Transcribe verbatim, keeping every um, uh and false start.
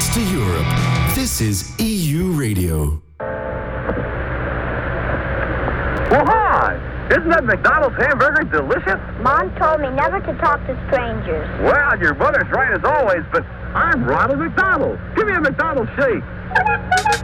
connects to Europe. This is E U Radio. Well, hi! Isn't that McDonald's hamburger delicious? Mom told me never to talk to strangers. Well, your mother's right as always, but I'm Ronald McDonald. Give me a McDonald's shake.